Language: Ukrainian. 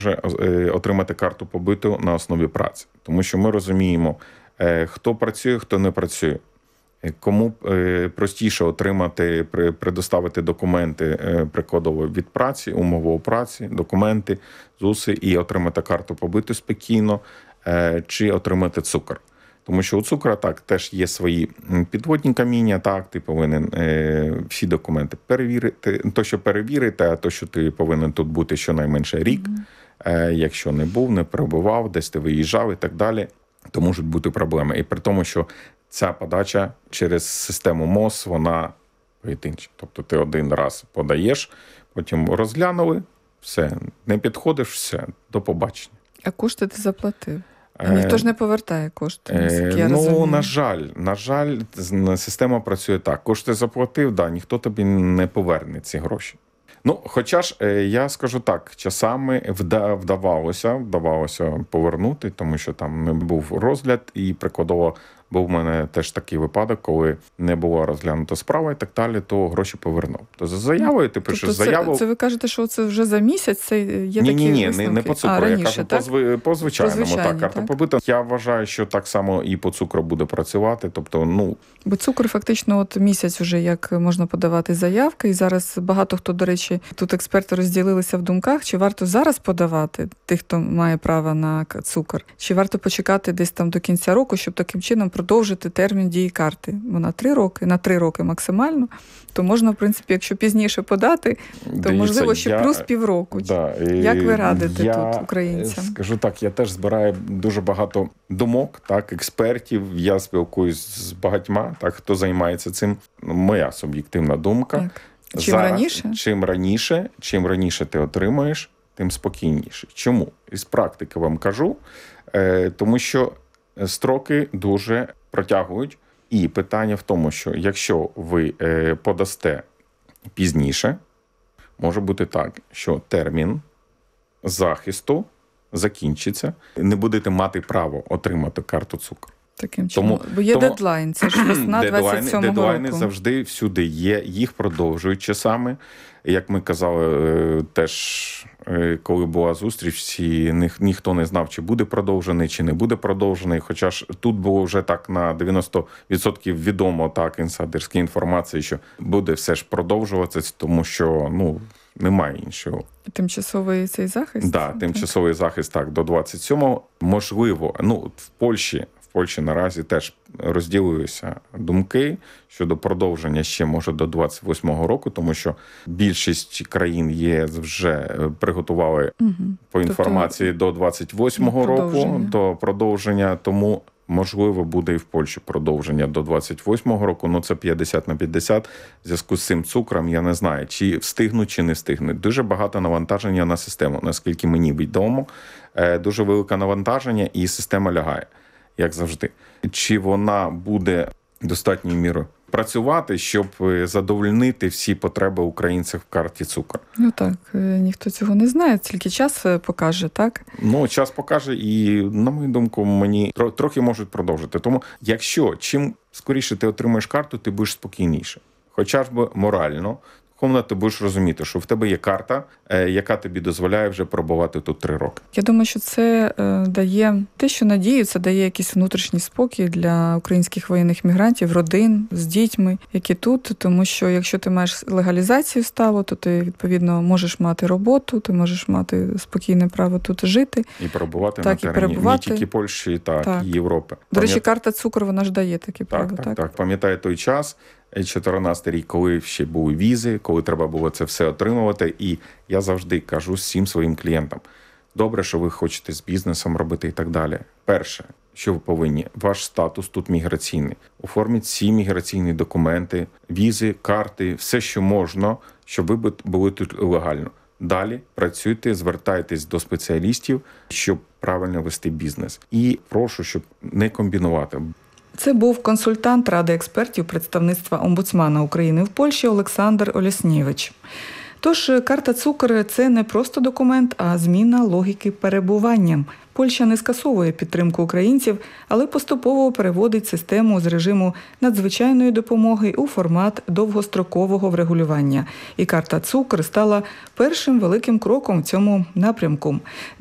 отримати карту побиту на основі праці. Тому що ми розуміємо, хто працює, хто не працює. Кому простіше отримати, предоставити документи прикладово від праці, умови праці, документи, ЗУСи і отримати карту побиту спокійно, чи отримати цукор. Тому що у цукра так теж є свої підводні каміння, так, ти повинен всі документи перевірити, то, що перевірити, а то, що ти повинен тут бути щонайменше рік, якщо не був, не перебував, десь ти виїжджав і так далі, то можуть бути проблеми. І при тому, що ця подача через систему МОЗ, вона поєдинча. Тобто ти один раз подаєш, потім розглянули, все, не підходиш, все, до побачення. А кошти ти заплатив? Ніхто ж не повертає кошти, наскільки я розумію. На жаль, система працює так. Кошти заплатив, да, ніхто тобі не поверне ці гроші. Хоча ж, я скажу так, часами вдавалося повернути, тому що там не був розгляд, і прикладово був у мене теж такий випадок, коли не була розглянута справа і так далі, то гроші повернув. То за заявою ти пишеш заяву. Це ви кажете, що це вже за місяць, це є такі висновки? Ні, не по цукру, раніше, я кажу по звичайному. Так, карта побита. Я вважаю, що так само і по цукру буде працювати. Тобто, Бо цукор фактично от місяць вже як можна подавати заявки, і зараз багато хто, до речі, тут експерти розділилися в думках, чи варто зараз подавати тих, хто має право на цукор, чи варто почекати десь там до кінця року, щоб таким чином продовжити термін дії карти. Вона 3 роки, на 3 роки максимально, то можна, в принципі, якщо пізніше подати, то можливо ще плюс півроку. Да, як ви радите тут українцям? Скажу так, я теж збираю дуже багато думок, так, експертів, я спілкуюсь з багатьма, так, хто займається цим. Моя суб'єктивна думка. Так. Чим раніше ти отримаєш, тим спокійніше. Чому? Із практики вам кажу, тому що строки дуже протягують. І питання в тому, що якщо ви подасте пізніше, може бути так, що термін захисту закінчиться, не будете мати право отримати карту цукру. Таким чином. Бо є дедлайн, це ж весна 27-го року. Дедлайни завжди всюди є, їх продовжують часами. Як ми казали, теж, коли була зустріч, ніхто не знав, чи буде продовжений, чи не буде продовжений. Хоча ж тут було вже так на 90% відомо, так, інсайдерські інформації, що буде все ж продовжуватися, тому що, немає іншого. Тимчасовий цей захист? Так, тимчасовий захист, так, до 27-го. Можливо, в Польщі наразі теж розділилися думки щодо продовження ще, може, до 28-го року, тому що більшість країн вже приготували по інформації до 28-го року до продовження, тому можливо буде і в Польщі продовження до 28-го року, це 50/50. В зв'язку з цим цукром я не знаю, чи встигнуть, чи не встигнуть. Дуже багато навантаження на систему, наскільки мені відомо, дуже велике навантаження і система лягає. Як завжди. Чи вона буде достатньою мірою працювати, щоб задовольнити всі потреби українців в карті цукор? Так, ніхто цього не знає, тільки час покаже, так? Час покаже і, на мою думку, мені трохи можуть продовжити. Тому, якщо чим скоріше ти отримаєш карту, ти будеш спокійніше. Хоча б морально, ти будеш розуміти, що в тебе є карта, яка тобі дозволяє вже пробувати тут 3 роки. Я думаю, що це дає те, що надію, це дає якийсь внутрішній спокій для українських воєнних мігрантів, родин з дітьми, які тут. Тому що якщо ти маєш легалізацію сталу, то ти, відповідно, можеш мати роботу, ти можеш мати спокійне право тут жити. І перебувати на терені не тільки Польщі, так, і Європи. До речі, карта цукру, вона ж дає таке право. Так. Пам'ятаю той час, 14-й рік, коли ще були візи, коли треба було це все отримувати. І я завжди кажу всім своїм клієнтам, добре, що ви хочете з бізнесом робити і так далі. Перше, що ви повинні, ваш статус тут міграційний. Оформіть всі міграційні документи, візи, карти, все, що можна, щоб ви були тут легально. Далі працюйте, звертайтесь до спеціалістів, щоб правильно вести бізнес. І прошу, щоб не комбінувати. Це був консультант Ради експертів представництва омбудсмана України в Польщі Олександр Олєснєвич. Тож карта цукор – це не просто документ, а зміна логіки перебування. Польща не скасовує підтримку українців, але поступово переводить систему з режиму надзвичайної допомоги у формат довгострокового врегулювання. І карта цукор стала першим великим кроком в цьому напрямку.